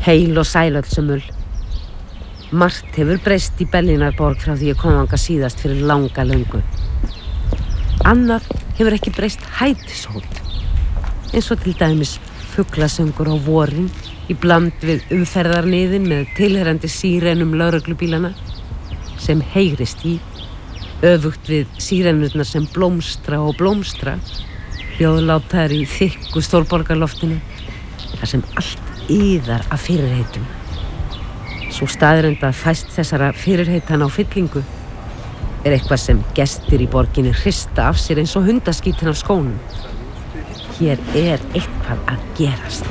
Heil og sæl öll sömul. Margt hefur breyst í Berlínarborg frá því ég kom þangað síðast fyrir langa löngu. Annað hefur ekki breyst hætisótt, eins og til dæmis fuglasöngur á vorin í bland við umferðarniðin með tilheyrandi sírenum lögreglubílana sem heyrist í, öfugt við sírenurnar sem blómstra og blómstra, hljóðlátar í þykku stórborgarloftinu, þar sem allt iðar af fyrirheitum. Sú staðreynd að fæst þessara fyrirheitanna á fyllingu er eitthvað sem gestir í borginni hrista af sér eins og hundaskítin af skónum. Hér er eitthvað að gerast.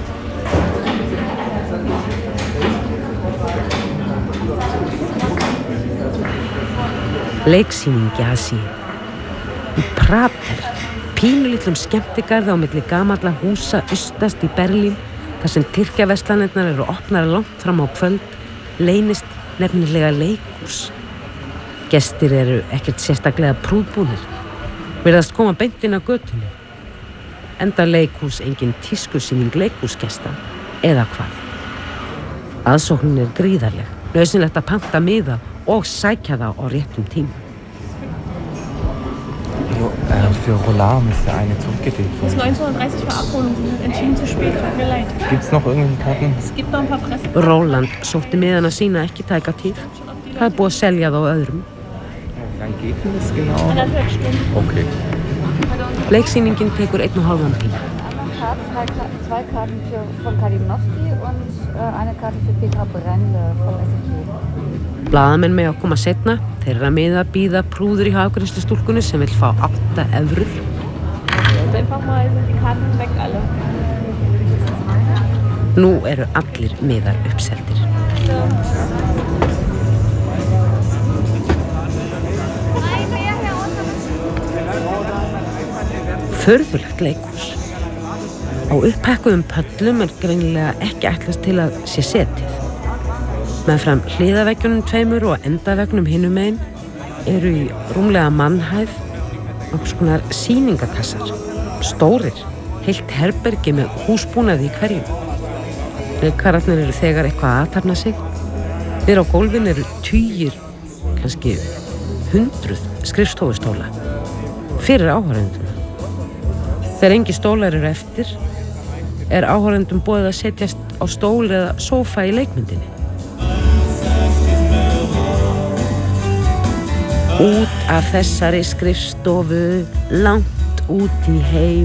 Leiksýningi að síðan í Prater, pínulitlum skemmtigarði á milli gamalla húsa austast í Berlín, þar sem Tyrkjaverslanirnar eru opnar langt fram á kvöld, leynist nefnilega leikhús. Gestir eru ekkert sérstaklega prúðbúnir, virðast koma beint inn á götunni. Enda leikhús engin tískusýning leikhúsgesta, eða hvað. Aðsóknin er gríðarleg, nauðsynlegt að panta miða og sækja þá á réttum tíma. Für Roland ist der eine Zug gedreht worden. Das ist 19:30 für Abholung, Sie sind entschieden zu spät, tut mir leid. Gibt's noch irgendwelche Karten? Es gibt noch ein paar Presse. Roland sótti miðana sína ekki tæka tíð. Það er búið að selja þá öðrum. Wie lange geht denn das genau? 1,5 Stunden. Okay. Leiksýningin tekur 1,5 tíma. Zwei Karten von Kalinowski und eine Karte für Petra Brende vom SEK. Blaðamenn með að koma setna, þeirra miða bíða prúður í hafgreiðslu stúlkunni sem vill fá 8 evrur. Einfach mal sind die Karten weg alle. Nú eru allir miðar uppseldir. Furðulegt leikhús. Á upphekkuðum pöllum er greinilega ekki ætlast til að sé setið. Meðfram hliðaveggjunum tveimur og endaveggnum hinum megin eru í rúmlega mannhæð nokkurs konar sýningakassar, stórir, heilt herbergi með húsbúnaði í hverjum. Leikararnir eru þegar eitthvað að athafna sig. Niður á gólfinu eru tugir, kannski 100 skrifstofustóla fyrir áhorfendum. Þegar engir stólar eru eftir, er áhorfendum boðið að setjast á stól eða sófa í leikmyndinni. Út af þessari skrifstofu, langt út í heim.